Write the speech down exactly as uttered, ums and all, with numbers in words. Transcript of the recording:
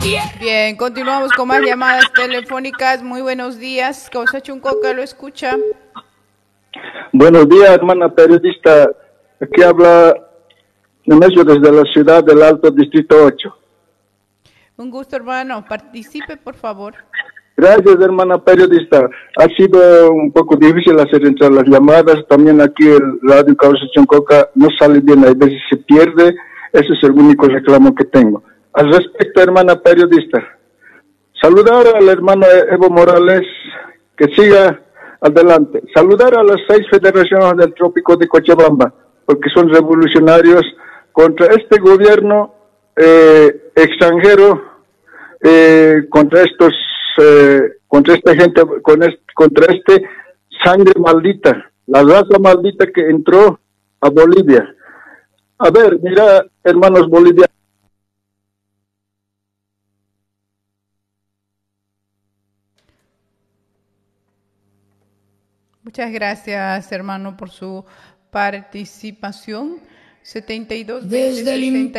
Bien, continuamos con más llamadas telefónicas. Muy buenos días. Causa Chuncoca lo escucha. Buenos días, hermana periodista. Aquí habla Nemesio desde la ciudad del Alto Distrito ocho. Un gusto, hermano. Participe, por favor. Gracias, hermana periodista. Ha sido un poco difícil hacer entrar las llamadas. También aquí el radio Causa Chuncoca no sale bien, a veces se pierde. Ese es el único reclamo que tengo. Al respecto, hermana periodista, saludar al hermano Evo Morales, que siga adelante. Saludar a las seis federaciones del Trópico de Cochabamba, porque son revolucionarios contra este gobierno eh, extranjero, eh, contra estos, eh, contra esta gente, con este, contra este sangre maldita, la raza maldita que entró a Bolivia. A ver, mira, hermanos bolivianos. Muchas gracias, hermano, por su participación. setenta y dos, veinte, sesenta